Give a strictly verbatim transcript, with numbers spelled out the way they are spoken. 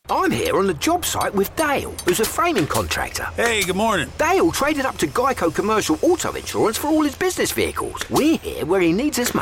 I'm here on the job site with Dale, who's a framing contractor. Hey, good morning. Dale traded up to Geico Commercial Auto Insurance for all his business vehicles. We're here where he needs us most.